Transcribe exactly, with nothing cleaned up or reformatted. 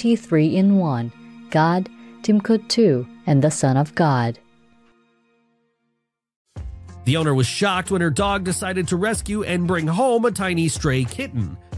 Trinity three in one, God, Timbuktu, and the Son of God. The owner was shocked when her dog decided to rescue and bring home a tiny stray kitten.